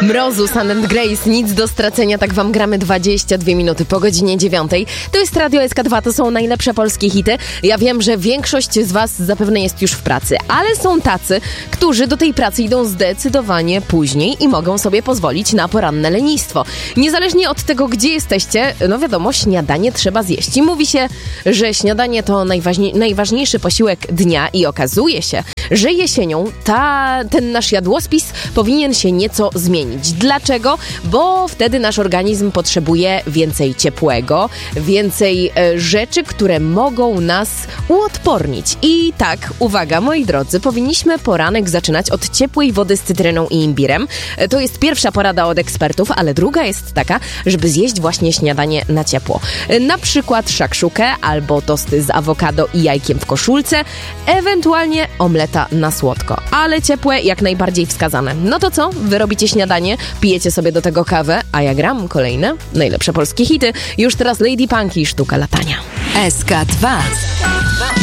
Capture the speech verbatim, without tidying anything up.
Mrozu, Sun and Grace, nic do stracenia, tak wam gramy dwadzieścia dwie minuty po godzinie dziewiątej. To jest Radio S K dwa, to są najlepsze polskie hity. Ja wiem, że większość z was zapewne jest już w pracy, ale są tacy, którzy do tej pracy idą zdecydowanie później i mogą sobie pozwolić na poranne lenistwo. Niezależnie od tego, gdzie jesteście, no wiadomo, śniadanie trzeba zjeść. I mówi się, że śniadanie to najważniej, najważniejszy posiłek dnia i okazuje się, że jesienią ta, ten nasz jadłospis powinien się nieco zmienić. Dlaczego? Bo wtedy nasz organizm potrzebuje więcej ciepłego, więcej e, rzeczy, które mogą nas uodpornić. I tak, uwaga, moi drodzy, powinniśmy poranek zaczynać od ciepłej wody z cytryną i imbirem. E, to jest pierwsza porada od ekspertów, ale druga jest taka, żeby zjeść właśnie śniadanie na ciepło. E, na przykład szakszukę albo tosty z awokado i jajkiem w koszulce, ewentualnie omleta na słodko, ale ciepłe jak najbardziej wskazane. No to co? Wy robicie śniadanie, pijecie sobie do tego kawę, a ja gram kolejne najlepsze polskie hity. Już teraz Lady Punk i Sztuka latania. S K dwa.